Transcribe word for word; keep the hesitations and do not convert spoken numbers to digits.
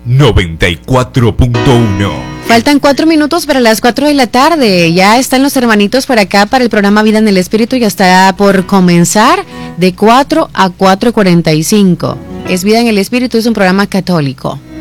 noventa y cuatro punto uno. Faltan cuatro minutos para las cuatro de la tarde. Ya están los hermanitos por acá para el programa Vida en el Espíritu. Ya está por comenzar de cuatro a cuatro cuarenta y cinco. Es Vida en el Espíritu, es un programa católico.